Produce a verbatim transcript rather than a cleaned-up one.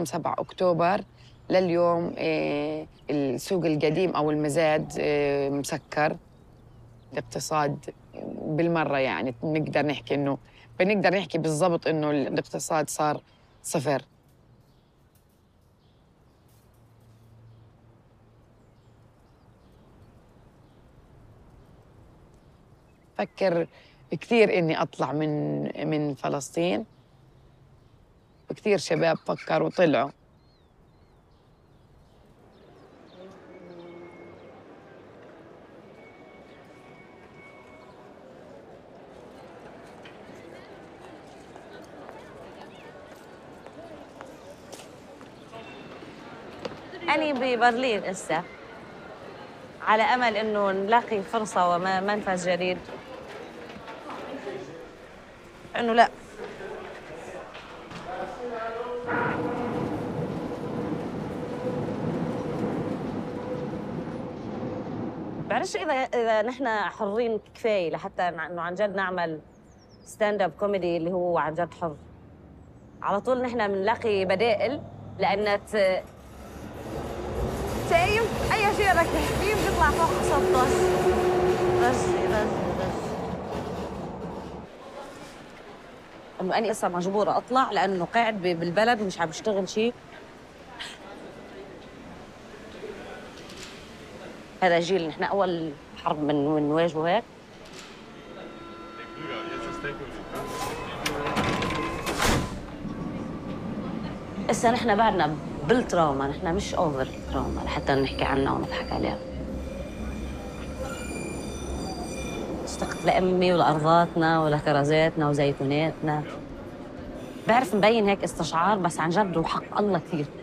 يوم سبعة أكتوبر لليوم آه، السوق القديم أو المزاد آه، مسكر. الاقتصاد بالمرة يعني نقدر نحكي إنه بنقدر نحكي بالضبط إنه الاقتصاد صار صفر. فكر كثير إني أطلع من من فلسطين، وكثير شباب فكروا وطلعوا. أنا ببرلين هسه، على أمل إنه نلاقي فرصة ومنفذ جديد. إنه لا، بعرفش إذا إذا نحن حرين كفاية لحتى إنه عن جد نعمل ستاند اب كوميدي اللي هو عن جد حر. على طول نحن بنلاقي بدائل، لأن ت... شايف أي شيء بدك تحكيه بيطلع فوق حصاد بس بس بس بس إنه أنا هسه مجبورة أطلع لأنه قاعد بالبلد مش عم بشتغل شيء. هذا جيل نحن أول حرب من نواجهه هيك. هسه نحن بعدنا بالتراوما، نحن مش اوفر تراوما لحتى نحكي عنها ونضحك عليها. اشتقت لأمي ولأرضاتنا ولكرزاتنا وزيتوناتنا. بعرف مبين هيك استشعار، بس عن جد وحق الله كثير.